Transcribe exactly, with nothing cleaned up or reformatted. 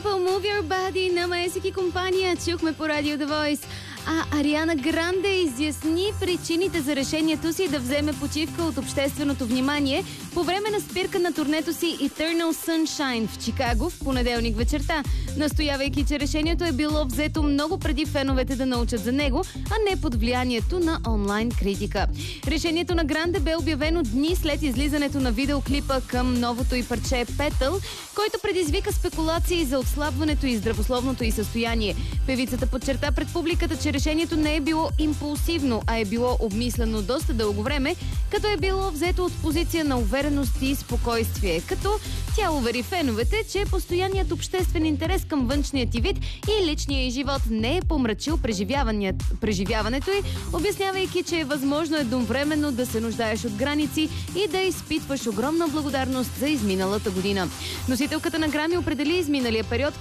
Move Your Body на Месики компания чухме по радио The Voice. А Ариана Гранде изясни причините за решението си да вземе почивка от общественото внимание по време на спирка на турнето си Eternal Sunshine в Чикаго в понеделник вечерта, настоявайки, че решението е било взето много преди феновете да научат за него, а не под влиянието на онлайн критика. Решението на Гранде бе обявено дни след излизането на видеоклипа към новото й парче Petal, който предизвика спекулации за отслабването и здравословното й състояние. Певицата подчерта пред публиката, че решението не е било импулсивно, а е било обмислено доста дълго време, като е било взето от позиция на увереност и спокойствие. Като тя увери феновете, че постоянният обществен интерес към външния ти вид и личния й живот не е помрачил преживяването й, обяснявайки, че е възможно едновременно да се нуждаеш от граници и да изпитваш огромна благодарност за изминалата година. Носителката на Грами определи изминалия период